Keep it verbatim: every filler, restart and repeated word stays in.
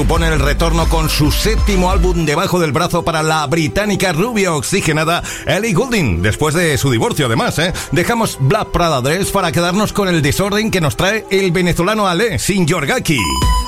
Supone el retorno con su séptimo álbum debajo del brazo para la británica rubia oxigenada Ellie Goulding, después de su divorcio además, ¿eh? Dejamos Black Prada Dress para quedarnos con el desorden que nos trae el venezolano Ale Sin Yorgaki.